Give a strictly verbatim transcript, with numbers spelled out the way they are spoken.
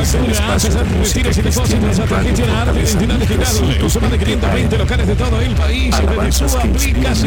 Cultura, haces retiros y depósitos hasta gestionar identidad digital. Uso más de quinientos veinte locales de todo el país y desde su aplicación.